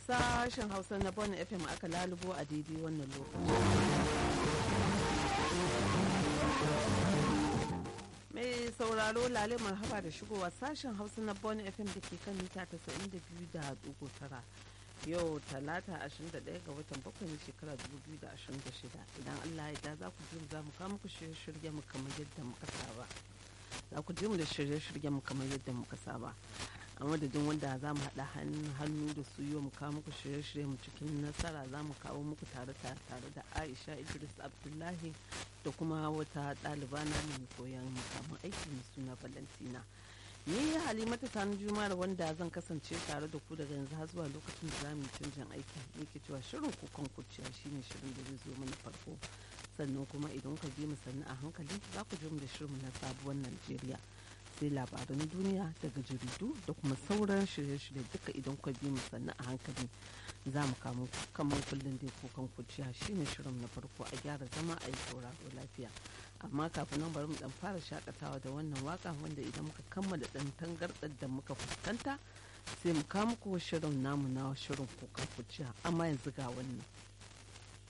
Sashen Hausa na Bon FM aka lalubo a daidai wannan lokaci. Mai sauraro lale marhaba da shigowa sashen Hausa na Bon FM da ke kan mita 92.9. Yau talata 21 ga watan 7 shekara 2026. Idan Allah ya za ku ji za mu kawo muku shirye-shirye mu kamar yadda muka saba. Za ku ji mu da shirye-shirye mu kamar yadda muka saba. A madadin wanda za mu haɗa hannu da su yau mu kawo muku shirye-shirye mu cikin nasara za mu kawo muku tare da Aisha Idris Abdullahi da kuma wata ɗaliba na mai koyon mukamman aiki mai suna Valentina. Ni Halimatu Sani Juma'ar wanda zan kasance tare da ku daga yanzu har zuwa lokacin da za mu yi canjin aiki. Nake cewa shirin kukan kuciya shine shirin da zai zo mana farko. Sannan kuma idan ka bi mu sannu a hankali za ku ji mu da shirin na sabuwar Najeriya. Sai labaran duniya daga jaridu da kuma sauran shirye-shirye duka idan ka bi mu sannu a hankali za mu kamo kamar kullum dai kukan kuciya shine shirin na farko a gyara zama a yi sauraro lafiya. Amma kafin nan bari mu dan fara shakatawa da wannan waka wanda idan muka kammala dan tangardar da muka fuskanta sai mu kawo muku shirin namu na shirin kukan kuciya amma yanzu ga wannan.